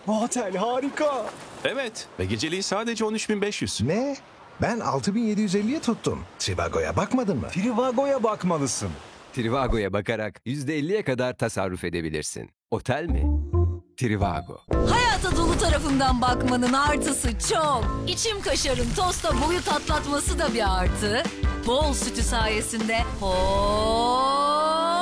Bu otel harika. Evet ve geceliği sadece 13.500. Ne? Ben 6.750'ye tuttum. Trivago'ya bakmadın mı? Trivago'ya bakmalısın. Trivago'ya bakarak %50'ye kadar tasarruf edebilirsin. Otel mi? Trivago. Hayata dolu tarafından bakmanın artısı çok. İçim kaşarın tosta boyut atlatması da bir artı. Bol sütü sayesinde hop